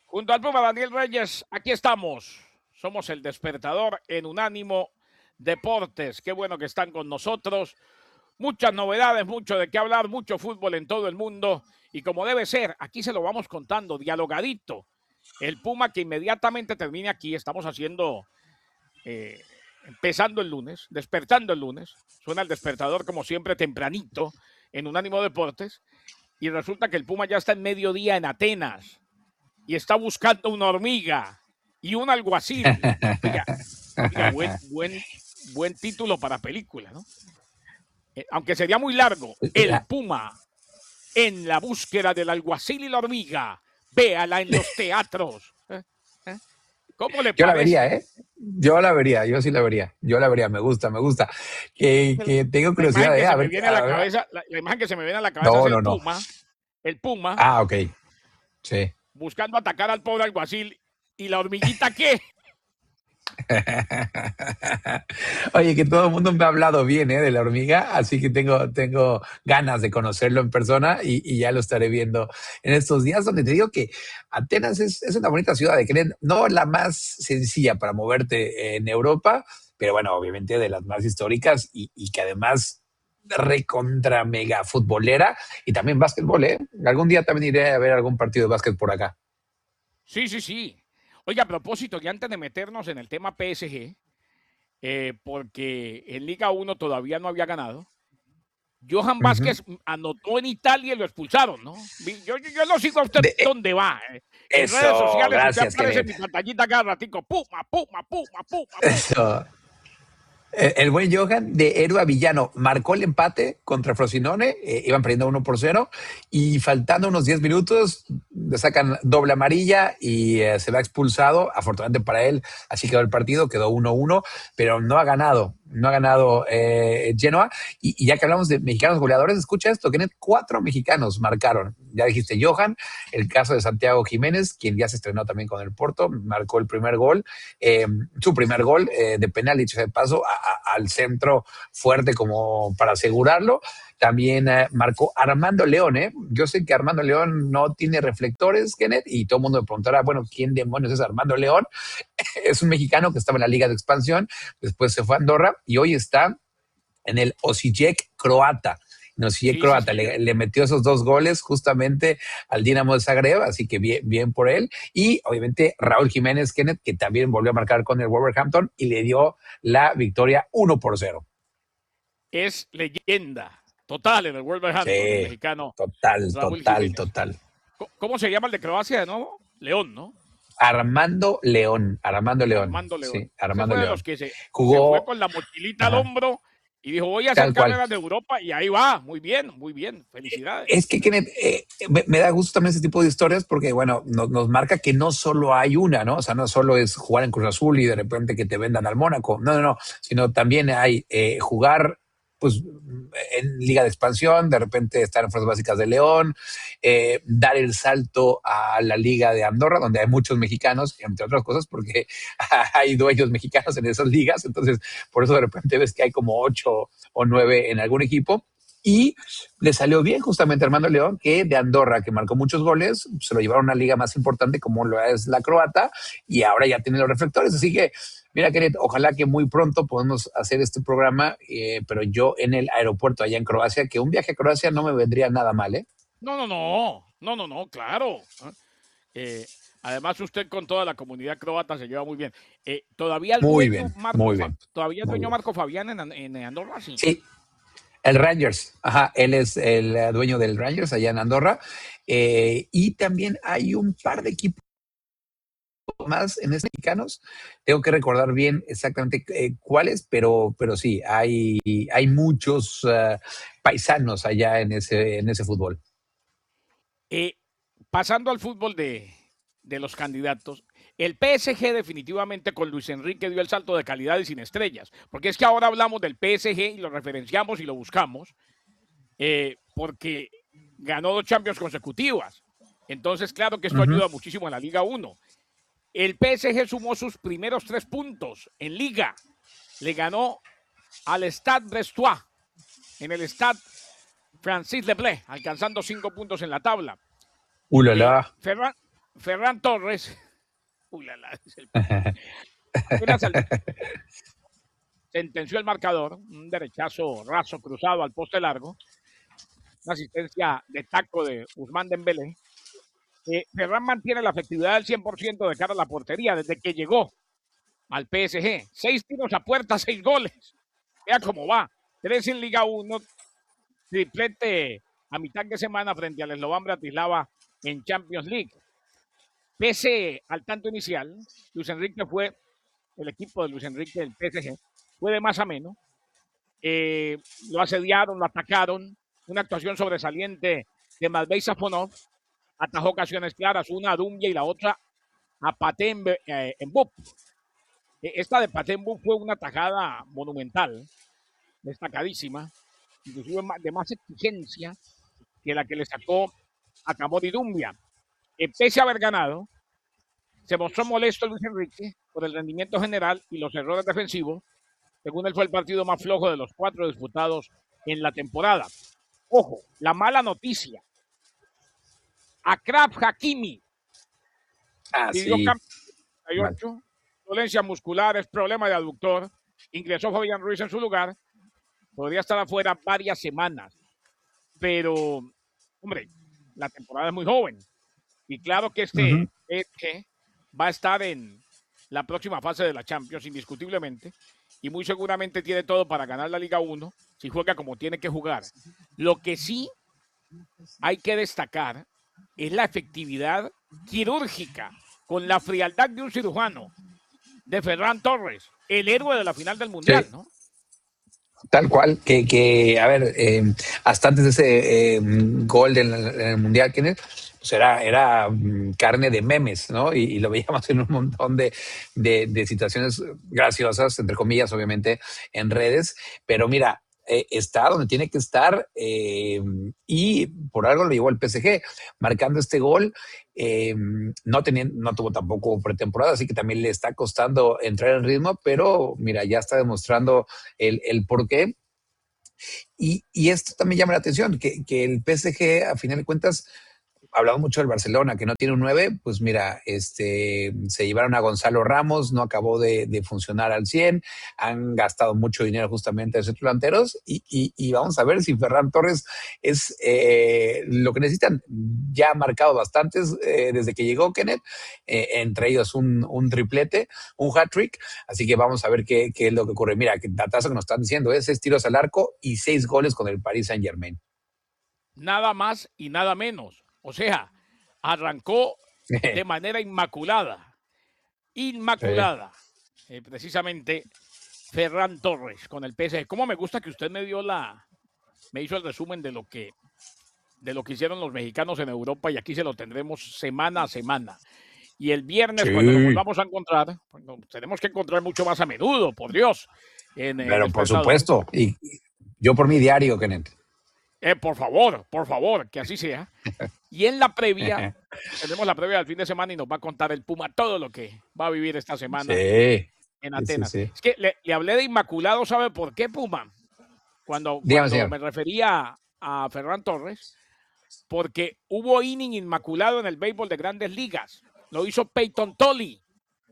Junto al Puma Daniel Reyes, aquí estamos. Somos el despertador en Unánimo Deportes. Qué bueno que están con nosotros. Muchas novedades, mucho de qué hablar, mucho fútbol en todo el mundo. Y como debe ser, aquí se lo vamos contando, dialogadito. El Puma que inmediatamente termine aquí, estamos haciendo, empezando el lunes, despertando el lunes. Suena el despertador como siempre tempranito en Unánimo Deportes. Y resulta que el Puma ya está en mediodía en Atenas y está buscando una hormiga y un alguacil. Oiga, buen título para película, ¿no? Aunque sería muy largo. El Puma en la búsqueda del alguacil y la hormiga. Véala en los teatros. ¿Cómo le Yo la parece? vería, ¿eh? Yo sí la vería, me gusta. Que tengo La imagen curiosidad, que ¿eh? se A me ver, viene a la cabeza, la imagen que se me viene a la cabeza es No, no, no. el Puma Ah, ok. Sí. buscando atacar al pobre alguacil. ¿Y la hormiguita qué? Oye, que todo el mundo me ha hablado bien, ¿eh? De la hormiga, así que tengo ganas de conocerlo en persona y ya lo estaré viendo en estos días, donde te digo que Atenas es una bonita ciudad de creer, no la más sencilla para moverte en Europa, pero bueno, obviamente de las más históricas y que además recontra mega futbolera y también básquetbol, ¿eh? Algún día también iré a ver algún partido de básquet por acá. Sí, sí, sí. Oiga, a propósito, que antes de meternos en el tema PSG, porque en Liga 1 todavía no había ganado, Johan Ujú. Vázquez anotó en Italia y lo expulsaron, ¿no? Yo lo sigo a usted De, dónde va. En redes eso, sociales usted gracias, aparece en Kenneth. mi pantallita cada ratico. Puma, puma, puma, puma, puma. Eso. El buen Johan de héroe a villano marcó el empate contra Frosinone, iban perdiendo 1-0 y faltando unos 10 minutos le sacan doble amarilla y se va expulsado, afortunadamente para él, así quedó el partido, quedó 1-1, pero no ha ganado Genoa y ya que hablamos de mexicanos goleadores, escucha esto, que 4 mexicanos marcaron, ya dijiste Johan, el caso de Santiago Jiménez, quien ya se estrenó también con el Porto, marcó el primer gol, su primer gol de penal, dicho sea de paso, al centro fuerte como para asegurarlo. También marcó Armando León, ¿eh? Yo sé que Armando León no tiene reflectores, Kenneth, y todo el mundo me preguntará, bueno, ¿quién demonios es Armando León? Es un mexicano que estaba en la Liga de Expansión, después se fue a Andorra y hoy está en el Osijek croata. Osijek Sí, sí, croata sí. le metió esos 2 goles justamente al Dinamo de Zagreb, así que bien por él. Y obviamente Raúl Jiménez Kenneth, que también volvió a marcar con el Wolverhampton y le dio la victoria 1-0. Es leyenda total en el Wolverhampton, el Sí, mexicano Raúl Jiménez. total. ¿Cómo se llama el de Croacia de nuevo? León, ¿no? Armando León, Armando León. sí, Ese Armando fue de los León. que se fue Jugó, con la mochilita al ajá, hombro y dijo, voy a hacer tal cual. carreras de Europa y ahí va. Muy bien. Felicidades. Es que Kenneth, me da gusto también ese tipo de historias porque, bueno, nos marca que no solo hay una, ¿no? O sea, no solo es jugar en Cruz Azul y de repente que te vendan al Mónaco, no, sino también hay jugar, pues, en Liga de Expansión, de repente estar en Fuerzas Básicas de León, dar el salto a la Liga de Andorra, donde hay muchos mexicanos, entre otras cosas, porque hay dueños mexicanos en esas ligas, entonces, por eso de repente ves que hay como 8 o 9 en algún equipo. Y le salió bien justamente a Armando León, que de Andorra, que marcó muchos goles, se lo llevaron a una liga más importante como lo es la croata, y ahora ya tiene los reflectores. Así que, mira, Kenneth, ojalá que muy pronto podamos hacer este programa, pero yo en el aeropuerto allá en Croacia, que un viaje a Croacia no me vendría nada mal, ¿eh? No, claro. Además, usted con toda la comunidad croata se lleva muy bien. Todavía el Muy dueño bien, muy bien, muy bien. Marco Fabián en Andorra, sí. Sí, el Rangers, ajá, él es el dueño del Rangers allá en Andorra, y también hay un par de equipos más en estos mexicanos. Tengo que recordar bien exactamente cuáles, pero sí, hay muchos paisanos allá en ese fútbol. Eh, Pasando al fútbol de los candidatos, el PSG definitivamente con Luis Enrique dio el salto de calidad y sin estrellas, porque es que ahora hablamos del PSG y lo referenciamos y lo buscamos, porque ganó 2 Champions consecutivas. Entonces, claro que esto Ujú. ayuda muchísimo a la Liga 1. El PSG sumó sus primeros 3 puntos en Liga. Le ganó al Stade Brestois en el Stade Francis Leblé, alcanzando 5 puntos en la tabla. La. Ferran, Ferran Torres, apenas sentenció el marcador, un derechazo raso cruzado al poste largo, una asistencia de taco de Ousmane Dembélé. Ferran mantiene la efectividad del 100% de cara a la portería desde que llegó al PSG. 6 tiros a puerta, 6 goles. Vea cómo va. 3 en Liga 1, triplete a mitad de semana frente al Slovan Bratislava en Champions League. Pese al tanto inicial, el equipo de Luis Enrique del PSG fue de más a menos. Lo asediaron, lo atacaron. Una actuación sobresaliente de Matvei Safonov. Atajó ocasiones claras, una a Doumbia y la otra a Pathé Mbop. Esta de Pathé Mbop fue una tajada monumental, destacadísima, inclusive de más exigencia que la que le sacó a Camori Doumbia. Pese a haber ganado, se mostró molesto Luis Enrique por el rendimiento general y los errores defensivos. Según él, fue el partido más flojo de los 4 disputados en la temporada. Ojo, la mala noticia. Achraf Hakimi pidió Sí. cambio 38, dolencias musculares, problema de aductor. Ingresó Fabián Ruiz en su lugar. Podría estar afuera varias semanas. Pero, hombre, la temporada es muy joven. Y claro que PSG va a estar en la próxima fase de la Champions, indiscutiblemente. Y muy seguramente tiene todo para ganar la Liga 1 si juega como tiene que jugar. Lo que sí hay que destacar es la efectividad quirúrgica, con la frialdad de un cirujano, de Ferran Torres, el héroe de la final del Mundial, Sí. ¿no? Tal cual, a ver, hasta antes de ese gol en el Mundial, pues era carne de memes, ¿no? Y lo veíamos en un montón de situaciones graciosas, entre comillas, obviamente, en redes. Pero mira, está donde tiene que estar y por algo lo llevó el PSG, marcando este gol. No tuvo tampoco pretemporada, así que también le está costando entrar en ritmo, pero mira, ya está demostrando el por qué. Y esto también llama la atención, que el PSG, a final de cuentas, hablamos mucho del Barcelona, que no tiene un 9, pues mira, se llevaron a Gonzalo Ramos, no acabó de funcionar al 100, han gastado mucho dinero justamente en centros delanteros y vamos a ver si Ferran Torres es lo que necesitan. Ya ha marcado bastantes desde que llegó Kenneth, entre ellos un triplete, un hat-trick, así que vamos a ver qué es lo que ocurre. Mira, que datazo que nos están diciendo es 6 tiros al arco y 6 goles con el Paris Saint-Germain. Nada más y nada menos. O sea, arrancó de manera inmaculada. Inmaculada. Precisamente Ferran Torres con el PSG. ¿Cómo me gusta que usted me hizo el resumen de lo que hicieron los mexicanos en Europa y aquí se lo tendremos semana a semana. Y el viernes, cuando nos volvamos a encontrar, bueno, tenemos que encontrar mucho más a menudo, por Dios. Pero por supuesto, y yo por mi diario, Kenneth. Por favor, que así sea. Y en la previa, tenemos la previa del fin de semana y nos va a contar el Puma todo lo que va a vivir esta semana en Atenas. Sí. Es que le hablé de Inmaculado, ¿sabe por qué, Puma? Cuando me refería a Ferran Torres, porque hubo inning inmaculado en el béisbol de Grandes Ligas. Lo hizo Peyton Tolly.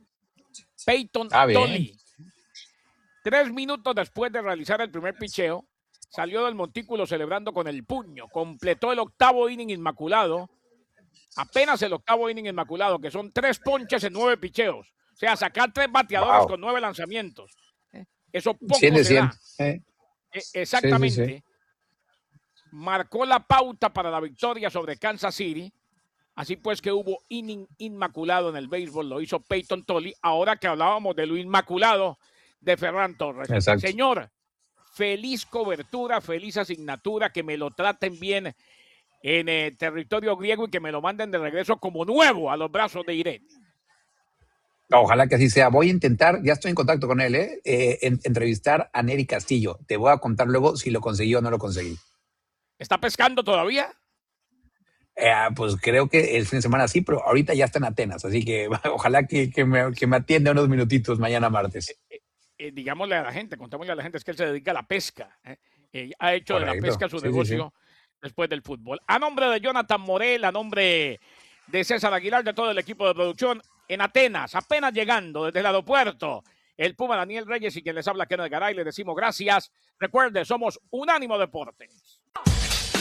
Tolly. 3 minutos después de realizar el primer picheo, salió del montículo celebrando con el puño. Completó el 8º inning inmaculado. Apenas el 8º inning inmaculado, que son 3 ponches en 9 picheos. O sea, sacar 3 bateadores con 9 lanzamientos. Eso poco se da. Exactamente. Sí. Marcó la pauta para la victoria sobre Kansas City. Así pues que hubo inning inmaculado en el béisbol. Lo hizo Peyton Tolly. Ahora que hablábamos de lo inmaculado de Ferran Torres. Exacto. Señor, feliz cobertura, feliz asignatura, que me lo traten bien en territorio griego y que me lo manden de regreso como nuevo a los brazos de Irene. Ojalá que así sea. Voy a intentar, ya estoy en contacto con él, entrevistar a Nery Castillo. Te voy a contar luego si lo conseguí o no lo conseguí. ¿Está pescando todavía? Pues creo que el fin de semana sí, pero ahorita ya está en Atenas, así que ojalá que me atienda unos minutitos mañana martes. Digámosle a la gente, contémosle a la gente, es que él se dedica a la pesca. Ha hecho de la pesca su negocio después del fútbol. A nombre de Jonathan Morel, a nombre de César Aguilar, de todo el equipo de producción en Atenas, apenas llegando desde el aeropuerto. El Puma Daniel Reyes y quien les habla, Kenneth Garay, les decimos gracias. Recuerde, somos Unánimo Deportes.